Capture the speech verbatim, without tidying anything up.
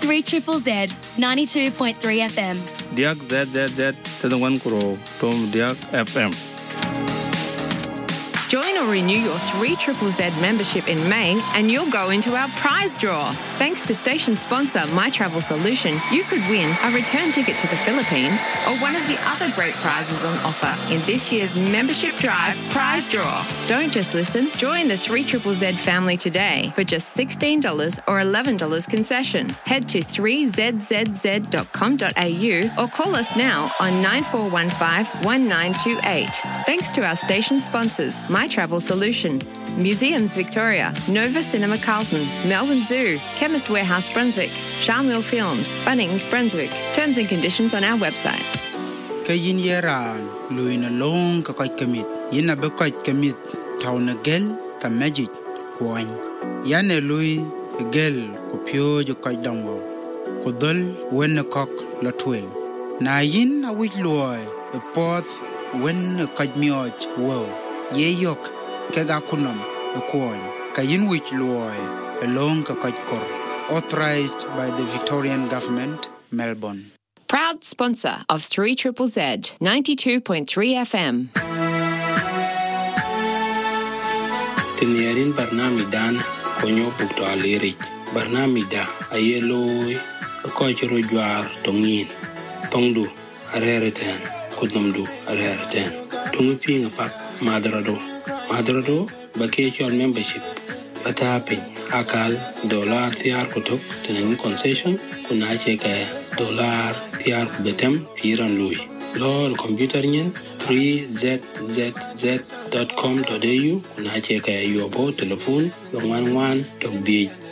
three Z Z Z, ninety-two point three F M. Diak Z Z Z, Tadangwan Kuro, Tom Diak F M. Join or renew your three Z Z Z membership in May and you'll go into our prize draw. Thanks to station sponsor My Travel Solution, you could win a return ticket to the Philippines or one of the other great prizes on offer in this year's Membership Drive prize draw. Don't just listen, join the three Z Z Z family today for just sixteen dollars or eleven dollars concession. Head to three z z z dot com dot a u or call us now on nine four one five, one nine two eight. Thanks to our station sponsors, My Travel Solution, Museums Victoria, Nova Cinema Carlton, Melbourne Zoo, Chemist Warehouse Brunswick, Charmwell Films, Bunnings Brunswick. Terms and conditions on our website. Kayin yera luina long ka koy kamit yina be koy kamit tawna gel ka magic koin yane lui gel ko pyo jo koy damwo ko dol wen kok la twing na yin a wich loy e poth wen koy mioj wo ye yok kega kunom e koin kayin wich loy e long ka koy kor authorized by the Victorian Government, Melbourne. Proud sponsor of three Z Z Z, ninety-two point three F M. Tiniyarin barnami dan konyo pukto alirik. Barnami da ayelo kochiro jwar tongin. Tongdu arereten kudnomdu arereten. Tungu pinga pak madrado. Madrado bakechol membership. Batapi akal dollar tiar kutok tenin concession kuna cheka dollar tiar betem firan lui lol computer nyen three z z z dot com dot a u kuna cheka yobo telephone one one dot d